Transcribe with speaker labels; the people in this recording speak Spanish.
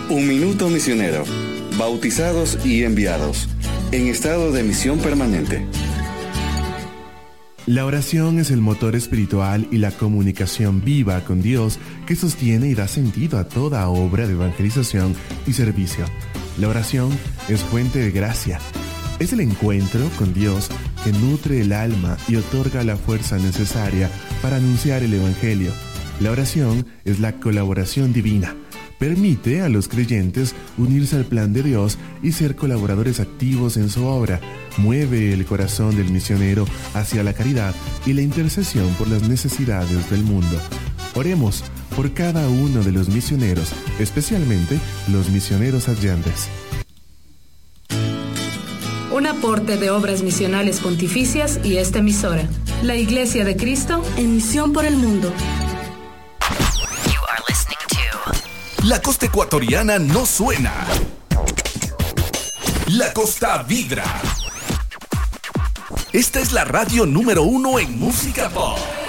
Speaker 1: Un minuto misionero. Bautizados y enviados. En estado de misión permanente.
Speaker 2: La oración es el motor espiritual y la comunicación viva con Dios que sostiene y da sentido a toda obra de evangelización y servicio. La oración es fuente de gracia. Es el encuentro con Dios que nutre el alma y otorga la fuerza necesaria para anunciar el Evangelio. La oración es la colaboración divina. Permite a los creyentes unirse al plan de Dios y ser colaboradores activos en su obra. Mueve el corazón del misionero hacia la caridad y la intercesión por las necesidades del mundo. Oremos por cada uno de los misioneros, especialmente los misioneros adyentes.
Speaker 3: Un aporte de Obras Misionales Pontificias y esta emisora. La Iglesia de Cristo en misión por el mundo.
Speaker 4: La costa ecuatoriana no suena. La costa vibra. Esta es la radio número 1 en música pop.